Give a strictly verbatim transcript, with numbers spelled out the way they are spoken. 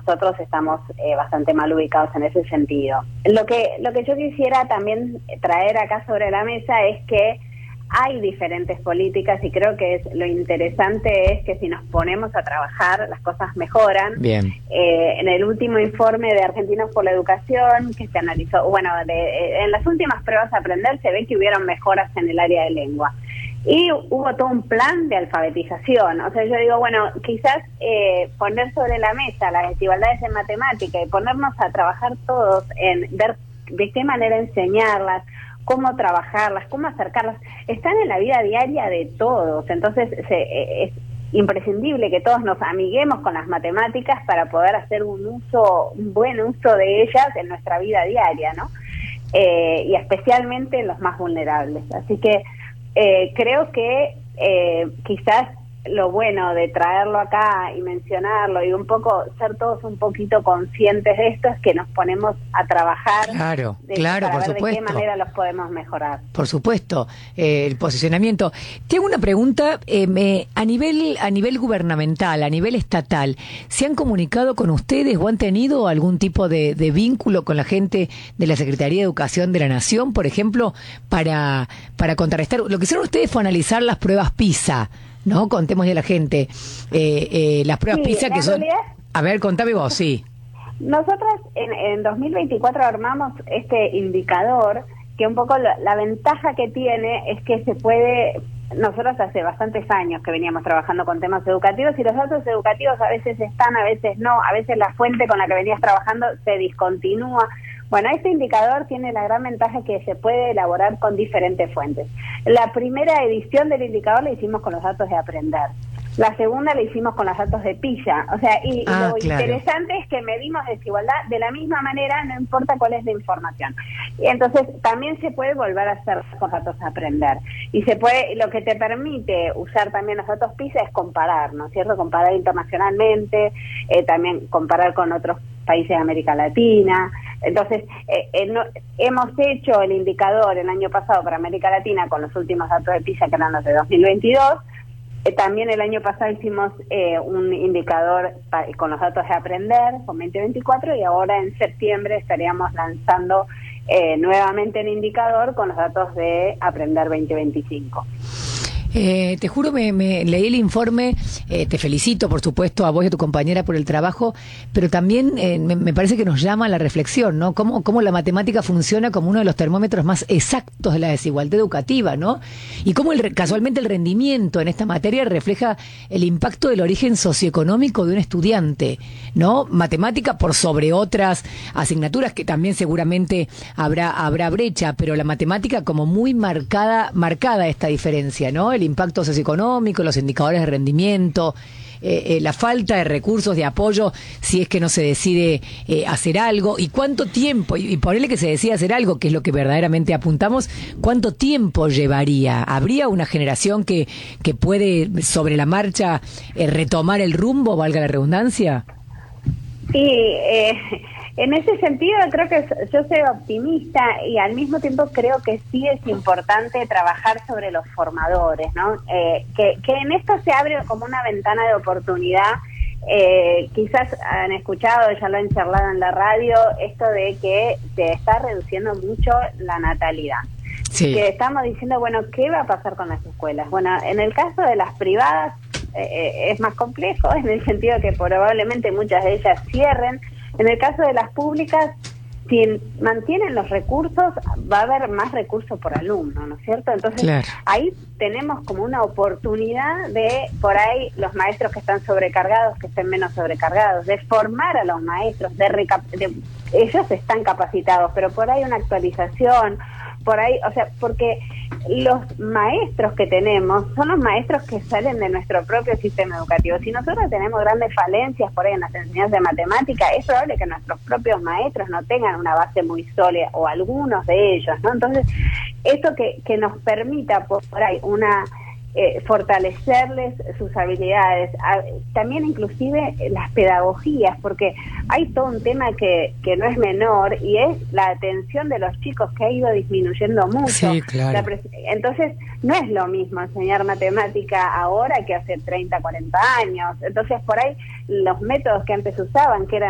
nosotros estamos eh, bastante mal ubicados en ese sentido. Lo que, lo que yo quisiera también traer acá sobre la mesa es que hay diferentes políticas y creo que es, lo interesante es que si nos ponemos a trabajar, las cosas mejoran. Bien. Eh, en el último informe de Argentinos por la Educación, que se analizó, bueno, de, eh, en las últimas pruebas a aprender se ve que hubieron mejoras en el área de lengua. Y hubo todo un plan de alfabetización. O sea, yo digo, bueno, quizás eh, poner sobre la mesa las desigualdades en matemática y ponernos a trabajar todos en ver de qué manera enseñarlas, cómo trabajarlas, cómo acercarlas, están en la vida diaria de todos. Entonces se, es imprescindible que todos nos amiguemos con las matemáticas para poder hacer un uso, un buen uso de ellas en nuestra vida diaria, ¿no? Eh, y especialmente en los más vulnerables. Así que eh, creo que eh, quizás lo bueno de traerlo acá y mencionarlo y un poco ser todos un poquito conscientes de esto es que nos ponemos a trabajar claro, de, claro, para por ver supuesto. de qué manera los podemos mejorar. Por supuesto, eh, el posicionamiento. Te hago una pregunta, eh, me, a nivel a nivel gubernamental, a nivel estatal, ¿se han comunicado con ustedes o han tenido algún tipo de, de vínculo con la gente de la Secretaría de Educación de la Nación, por ejemplo, para, para contrarrestar? Lo que hicieron ustedes fue analizar las pruebas PISA, ¿no? Contémosle a la gente. Eh, eh, las pruebas Sí, PISA que son... realidad, A ver, contame vos, sí. Nosotras en, en dos mil veinticuatro armamos este indicador que un poco la, la ventaja que tiene es que se puede... Nosotros hace bastantes años que veníamos trabajando con temas educativos y los datos educativos a veces están, a veces no, a veces la fuente con la que venías trabajando se discontinúa. Bueno, este indicador tiene la gran ventaja que se puede elaborar con diferentes fuentes. La primera edición del indicador la hicimos con los datos de Aprender. La segunda la hicimos con los datos de PISA. O sea, y, ah, y lo claro. interesante es que medimos desigualdad de la misma manera, no importa cuál es la información. Y entonces, también se puede volver a hacer con datos de Aprender. Y se puede, lo que te permite usar también los datos PISA es comparar, ¿no es cierto? Comparar internacionalmente, eh, también comparar con otros países de América Latina. Entonces, eh, eh, no, hemos hecho el indicador el año pasado para América Latina con los últimos datos de PISA que eran los de dos mil veintidós. Eh, también el año pasado hicimos eh, un indicador pa, con los datos de Aprender con veinte veinticuatro y ahora en septiembre estaríamos lanzando eh, nuevamente el indicador con los datos de Aprender veinte veinticinco. Eh, te juro, me, me leí el informe, eh, te felicito, por supuesto, a vos y a tu compañera por el trabajo, pero también eh, me, me parece que nos llama a la reflexión, ¿no? Cómo, cómo la matemática funciona como uno de los termómetros más exactos de la desigualdad educativa, ¿no? Y cómo el, casualmente el rendimiento en esta materia refleja el impacto del origen socioeconómico de un estudiante, ¿no? Matemática por sobre otras asignaturas que también seguramente habrá, habrá brecha, pero la matemática como muy marcada, marcada esta diferencia, ¿no? El impacto socioeconómico, los indicadores de rendimiento, eh, eh, la falta de recursos de apoyo si es que no se decide eh, hacer algo, y cuánto tiempo, y, y ponerle que se decida hacer algo, que es lo que verdaderamente apuntamos, cuánto tiempo llevaría. ¿Habría una generación que, que puede sobre la marcha eh, retomar el rumbo, valga la redundancia? Sí, eh, en ese sentido creo que yo soy optimista y al mismo tiempo creo que sí es importante trabajar sobre los formadores, ¿no? Eh, que, que en esto se abre como una ventana de oportunidad. Eh, quizás han escuchado, ya lo han charlado en la radio, esto de que se está reduciendo mucho la natalidad. Sí. Que estamos diciendo, bueno, ¿qué va a pasar con las escuelas? Bueno, en el caso de las privadas eh, es más complejo, en el sentido que probablemente muchas de ellas cierren. En el caso de las públicas, si mantienen los recursos, va a haber más recursos por alumno, ¿no es cierto? Entonces, claro, ahí tenemos como una oportunidad de, por ahí, los maestros que están sobrecargados, que estén menos sobrecargados, de formar a los maestros, de, recap de ellos están capacitados, pero por ahí una actualización, por ahí, o sea, porque los maestros que tenemos son los maestros que salen de nuestro propio sistema educativo. Si nosotros tenemos grandes falencias por ahí en las enseñanzas de matemática, es probable que nuestros propios maestros no tengan una base muy sólida, o algunos de ellos, ¿no? Entonces, eso que, que nos permita por ahí una eh, fortalecerles sus habilidades, a, también inclusive las pedagogías, porque hay todo un tema que, que no es menor y es la atención de los chicos, que ha ido disminuyendo mucho. Sí, claro. La, entonces no es lo mismo enseñar matemática ahora que hace treinta, cuarenta años. Entonces por ahí los métodos que antes usaban, que eran